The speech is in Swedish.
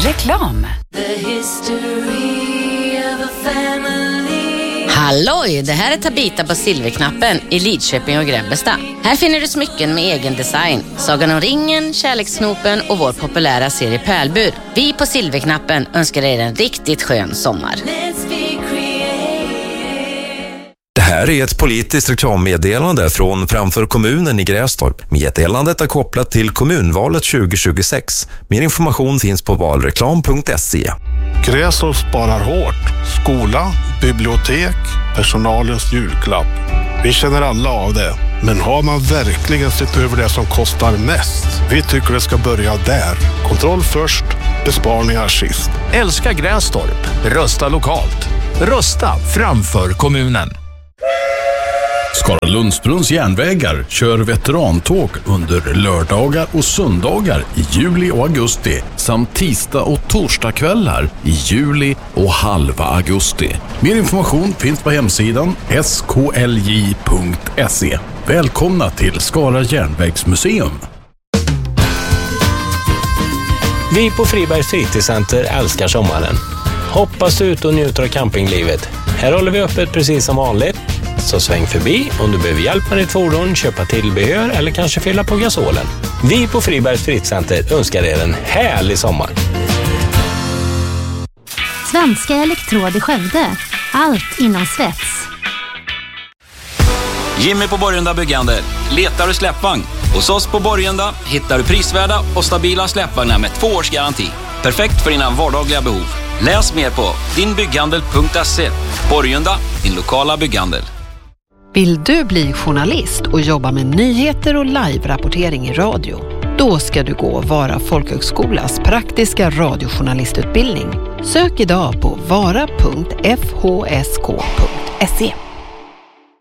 Reklam. Halloj, det här är Tabita på Silverknappen i Lidköping och Grebbestad. Här finner du smycken med egen design. Sagan om ringen, kärlekssnopen och vår populära serie Pärlbur. Vi på Silverknappen önskar er en riktigt skön sommar. Det här är ett politiskt reklammeddelande från Framför kommunen i Grästorp. Meddelandet är kopplat till kommunvalet 2026. Mer information finns på valreklam.se. Grästorp sparar hårt. Skola, bibliotek, personalens julklapp. Vi känner alla av det. Men har man verkligen sett över det som kostar mest? Vi tycker det ska börja där. Kontroll först, besparingar sist. Älska Grästorp. Rösta lokalt. Rösta framför kommunen. Skara Lundsbrunns järnvägar kör veterantåg under lördagar och söndagar i juli och augusti samt tisdag och torsdagskvällar i juli och halva augusti. Mer information finns på hemsidan sklj.se. Välkomna till Skara järnvägsmuseum. Vi på Fribergs fritidscenter älskar sommaren. Hoppas ut och njuter av campinglivet. Här håller vi öppet precis som vanligt. Så sväng förbi om du behöver hjälp med ditt fordon, köpa tillbehör eller kanske fylla på gasolen. Vi på Fribergs fritidscenter önskar er en härlig sommar. Svenska Elektrod i Skövde. Allt inom svets. Jimmy på Borgunda Byggande. Letar du släppvagn? Hos oss på Borgunda hittar du prisvärda och stabila släppvagnar med 2 års garanti. Perfekt för dina vardagliga behov. Läs mer på dinbygghandel.se. Borgunda, din lokala bygghandel. Vill du bli journalist och jobba med nyheter och live-rapportering i radio? Då ska du gå Vara folkhögskolas praktiska radiojournalistutbildning. Sök idag på vara.fhsk.se.